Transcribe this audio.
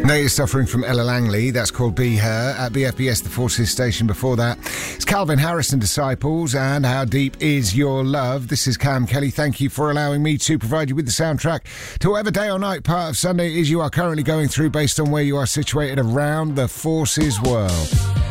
Native Suffering from Ella Langley, that's called Be Her. At BFBS, the Forces station before that, it's Calvin Harris and Disciples and How Deep Is Your Love. This is Cam Kelly. Thank you for allowing me to provide you with the soundtrack to whatever day or night part of Sunday it is you are currently going through based on where you are situated around the Forces world.